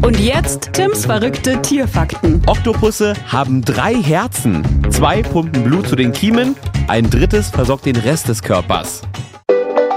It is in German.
Und jetzt Tims verrückte Tierfakten. Oktopusse haben 3 Herzen. 2 pumpen Blut zu den Kiemen, ein drittes versorgt den Rest des Körpers.